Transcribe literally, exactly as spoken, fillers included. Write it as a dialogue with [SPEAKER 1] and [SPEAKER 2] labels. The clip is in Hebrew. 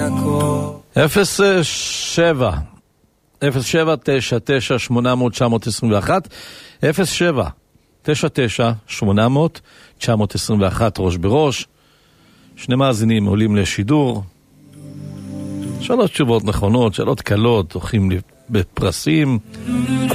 [SPEAKER 1] אפס שבע אפס שבע תשע תשע שמונה אפס אפס תשע עשרים ואחת אפס שבע תשע תשע שמונה אפס אפס תשע עשרים ואחת ראש בראש. שני מאזינים עולים לשידור, שלוש תשובות נכונות, שאלות קלות, זוכים בפרסים.